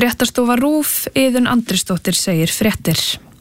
Fréttastofa RÚV, Iðunn Andrésdóttir segir fréttir.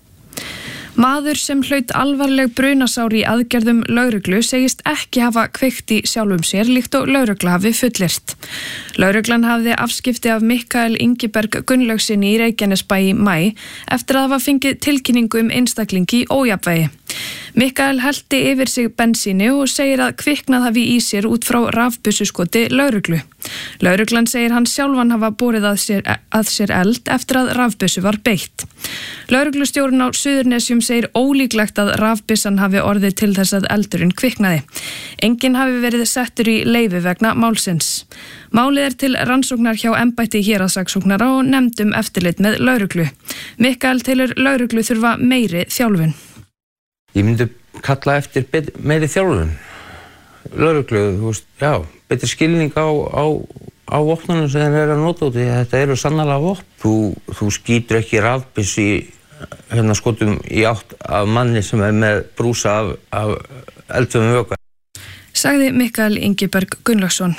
Maður sem hlaut alvarleg brunasár í aðgerðum lögreglu segist ekki hafa kveikt í sjálfum sér líkt og lögregla hafi fullyrt. Lögreglan hafði afskipti af Mikael Ingiberg Gunnlaugssyni í Reykjanesbæ í maí eftir að hafa fengið tilkynningu ójafnvægi í ójafnvægi. Mikael hellti yfir sig bensíni og segir að kviknað hafi í sér út frá rafbyssuskoti lögreglu. Lögreglan segir hann sjálfan hafa borið að sér eld eftir að rafbyssu var beitt. Lögreglustjórinn á Suðurnesjum segir ólíklegt að rafbyssan hafi orðið til þess að eldurinn kviknaði. Enginn hafi verið settur í leyfi vegna málsins. Málið til rannsóknar hjá embætti héraðssaksóknara og nefnd eftirlit með lögreglu. Mikael telur lögreglu þurfa meiri þjálfun. Ég myndi kalla eftir meiri þjálfun. Lögreglu, betri skilning á vopnunum sem þeir eru að nota út. Þetta eru sannarlega vopn. Þú skýtur ekki rafbyssu í skotum í átt af manni sem með brúsa af eldfimum vökva. Sagði Mikael Ingiberg Gunnlaugsson.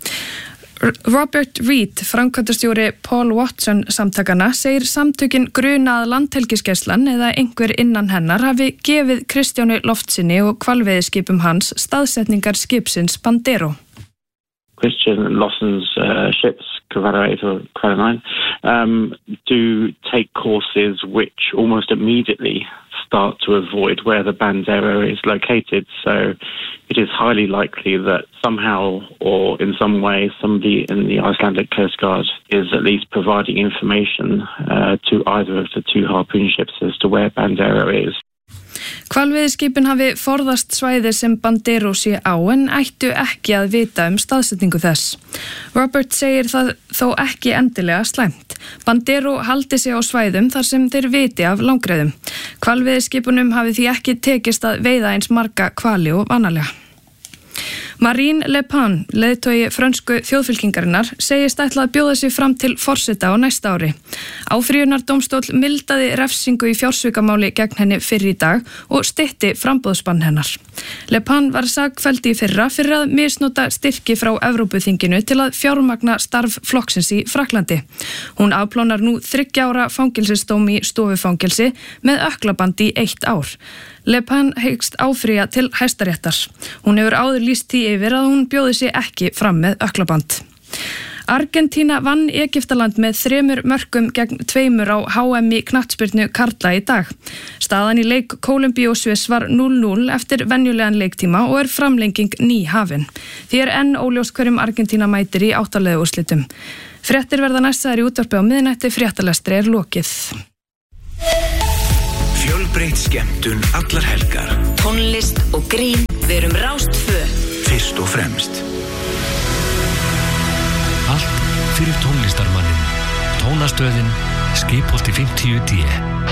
Robert Reed, framkvæmdastjóri Paul Watson samtakana, segir samtökin gruna að Landhelgisgæslan eða einhver innan hennar hafi gefið Kristjáni Loftssyni og hvalveiðiskipum hans staðsetningar skipsins Bandero. Christian Lawson's ships, Cavara 8 or Cavara 9, do take courses which almost immediately start to avoid where the Bandero is located. So it is highly likely that somehow or in some way somebody in the Icelandic Coast Guard is at least providing information to either of the two harpoon ships as to where Bandero is. Hvalveiðiskipin hafi forðast svæði sem Bandero sé á en ættu ekki að vita staðsetningu þess. Robert segir það þó ekki endilega slæmt. Bandero haldi sig á svæðum þar sem þeir viti af langreyðum. Hvalveiðiskipunum hafi því ekki tekist að veiða eins marga hvali og vanalega. Marine Le Pen, leiðtogi frönsku þjóðfylkingarinnar, segist ætla að bjóða sig fram til forseta á næsta ári. Áfrýjunardómstóll mildaði refsingu í fjársvikamáli gegn henni fyrr í dag og stytti framboðsbann hennar. Le Pen var sakfelld í fyrra fyrir að misnota styrki frá Evrópuþinginu til að fjármagna starf flokksins í Frakklandi. Hún afplánar nú 3 ára fangelsisdóm í stofufangelsi með ökklaband í 1 ár. Le Pen hyggst áfrýja til Hæstaréttar. Hún hefur áður lýst því yfir að hún bjóði sig ekki fram með ökklaband. Argentína vann Egyptaland með 3 mörkum gegn 2 á HM í knattspyrnu karla í dag. Staðan í leik Kólumbíu og Sviss var 0-0 eftir venjulegan leiktíma og framlenging nýhafin. Því enn óljóst hverjum Argentína mætir í 8 liða úrslitum. Fréttir verða næstaðar í útvarpi á miðnætti, fréttalestri lokið. Fjölbreytt skemmtun allar helgar. Tónlist og grín, við erum Rás 2. Fyrst og fremst. Allt fyrir tónlistarmannin. Tónastöðin, Skipholti 50D.